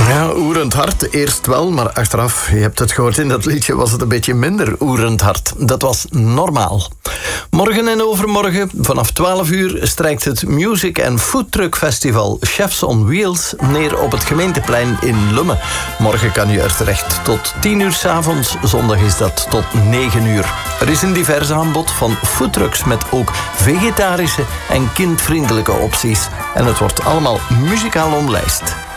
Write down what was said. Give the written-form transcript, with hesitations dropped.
Ja, oerend hard. Eerst wel, maar achteraf, je hebt het gehoord in dat liedje, was het een beetje minder oerend hard. Dat was normaal. Morgen en overmorgen, vanaf 12 uur, strijkt het Music and Food Truck Festival Chefs on Wheels neer op het gemeenteplein in Lummen. Morgen kan je er terecht tot 10 uur 's avonds. Zondag is dat tot 9 uur. Er is een divers aanbod van foodtrucks met ook vegetarische en kindvriendelijke opties. En het wordt allemaal muzikaal omlijst.